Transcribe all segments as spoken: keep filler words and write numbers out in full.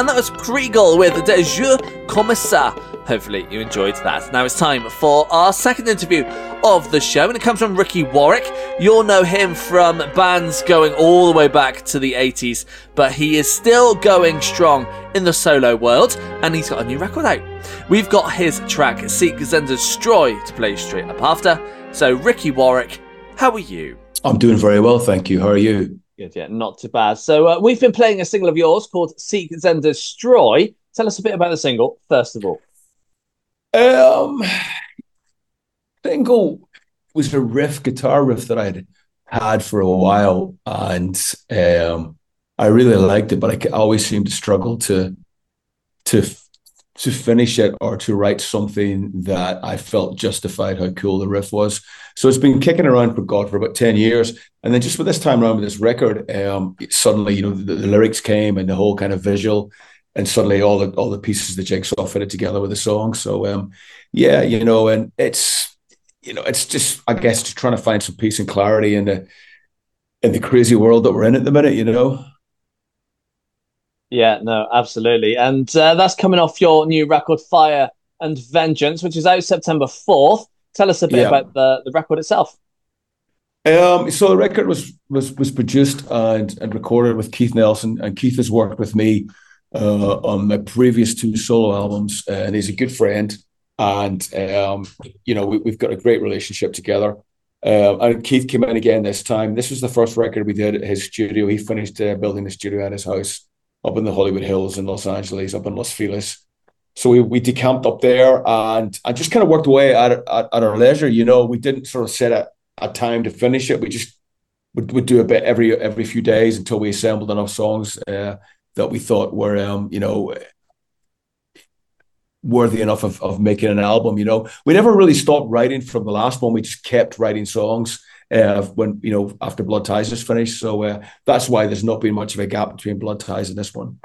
and that was Kriegel with De Jeu Comme Ça. Hopefully you enjoyed that. Now it's time for our second interview of the show, and it comes from Ricky Warwick. You'll know him from bands going all the way back to the eighties, but he is still going strong in the solo world, and he's got a new record out. We've got his track Seek Destroy to play straight up after. So Ricky Warwick, how are you? I'm doing very well, thank you. How are you? Good, yeah, not too bad. So uh, we've been playing a single of yours called Seek and Destroy. Tell us a bit about the single, first of all. Um, single was a riff, guitar riff that I'd had for a while, and um, I really liked it, but I always seemed to struggle to to to finish it or to write something that I felt justified how cool the riff was. So it's been kicking around for God for about ten years. And then just for this time around with this record, um, suddenly, you know, the, the lyrics came and the whole kind of visual, and suddenly all the all the pieces of the jigsaw fitted together with the song. So um, yeah, you know, and it's, you know, it's just, I guess, just trying to find some peace and clarity in the in the crazy world that we're in at the minute, you know. Yeah, no, absolutely. And uh, that's coming off your new record, Fire and Vengeance, which is out September fourth. Tell us a bit yeah. about the, the record itself. Um, so the record was was was produced and, and recorded with Keith Nelson, and Keith has worked with me uh, on my previous two solo albums, and he's a good friend, and um, you know we, we've got a great relationship together. Uh, and Keith came in again this time. This was the first record we did at his studio. He finished uh, building the studio at his house up in the Hollywood Hills in Los Angeles, up in Los Feliz. So we, we decamped up there and I just kind of worked away at, at, at our leisure. You know, we didn't sort of set a, a time to finish it. We just would, would do a bit every every few days until we assembled enough songs uh, that we thought were, um, you know, worthy enough of, of making an album. You know, we never really stopped writing from the last one. We just kept writing songs. Uh, when, you know, after Blood Ties is finished. So uh, that's why there's not been much of a gap between Blood Ties and this one.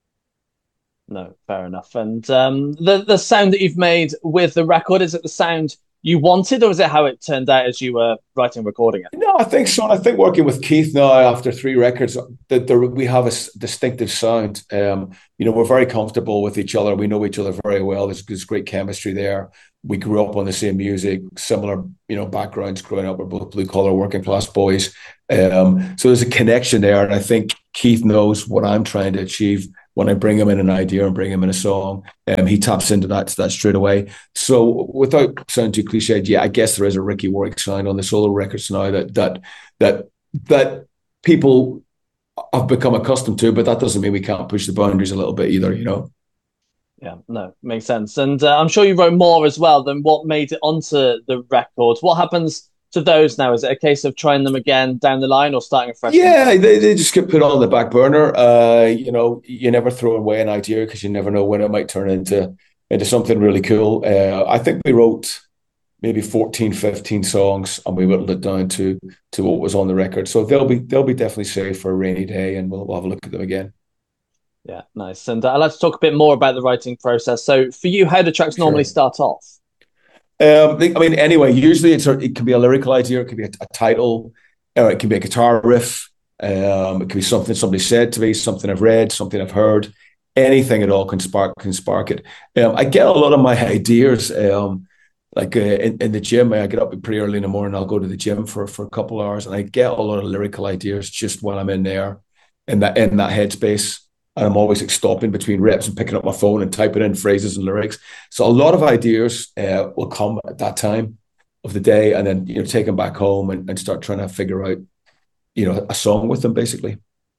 No, fair enough. And um, the, the sound that you've made with the record, is it the sound you wanted, or is it how it turned out as you were writing and recording it? No, I think so. I think working with Keith now after three records, that there, we have a distinctive sound. Um, you know, we're very comfortable with each other. We know each other very well. There's, there's great chemistry there. We grew up on the same music, similar, you know, backgrounds growing up. We're both blue collar working class boys. Um, so there's a connection there. And I think Keith knows what I'm trying to achieve when I bring him in an idea and bring him in a song. Um, he taps into that, that straight away. So without sounding too cliched, yeah, I guess there is a Ricky Warwick sound on the solo records now that that that that people have become accustomed to, but that doesn't mean we can't push the boundaries a little bit either, you know. Yeah, no, makes sense. And uh, I'm sure you wrote more as well than what made it onto the record. What happens to those now? Is it a case of trying them again down the line or starting a fresh? Yeah, they, they just get put on the back burner. Uh, you know, you never throw away an idea because you never know when it might turn into into something really cool. Uh, I think we wrote maybe fourteen, fifteen songs and we whittled it down to to what was on the record. So they'll be they'll be definitely saved for a rainy day, and we'll, we'll have a look at them again. Yeah, nice. And uh, I'd like to talk a bit more about the writing process. So for you, how do tracks sure. normally start off? Um, I mean, anyway, usually it's a, it can be a lyrical idea, it could be a, a title, or it can be a guitar riff. Um, it could be something somebody said to me, something I've read, something I've heard. Anything at all can spark can spark it. Um, I get a lot of my ideas, um, like uh, in, in the gym. I get up pretty early in the morning. I'll go to the gym for for a couple of hours, and I get a lot of lyrical ideas just when I'm in there, in that in that headspace. And I'm always like stopping between reps and picking up my phone and typing in phrases and lyrics. So a lot of ideas uh, will come at that time of the day, and then, you know, take them back home and, and start trying to figure out, you know, a song with them, basically.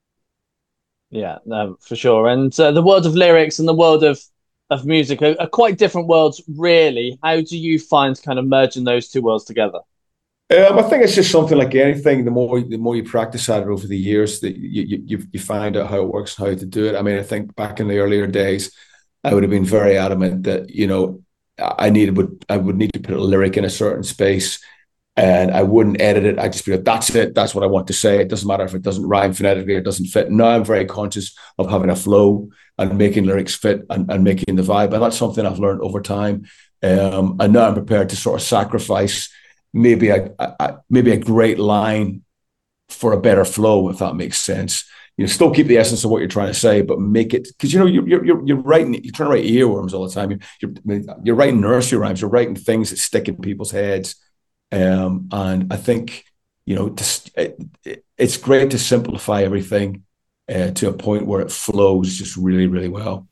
Yeah, no, for sure. And uh, the world of lyrics and the world of of music are, are quite different worlds, really. How do you find kind of merging those two worlds together? Um, I think it's just something like anything. The more the more you practice at it over the years, that you you you find out how it works, how to do it. I mean, I think back in the earlier days, I would have been very adamant that, you know, I needed would I would need to put a lyric in a certain space, and I wouldn't edit it. I just be like, that's it. That's what I want to say. It doesn't matter if it doesn't rhyme phonetically or it doesn't fit. Now I'm very conscious of having a flow and making lyrics fit and, and making the vibe. And that's something I've learned over time. Um, and now I'm prepared to sort of sacrifice maybe a, a maybe a great line for a better flow, if that makes sense. you know, still keep the essence of what you're trying to say, but make it, because you know you're you're you're writing, you're trying to write earworms all the time. You're you're, you're writing nursery rhymes. You're writing things that stick in people's heads, um, and I think you know just, it, it, it's great to simplify everything uh, to a point where it flows just really really well.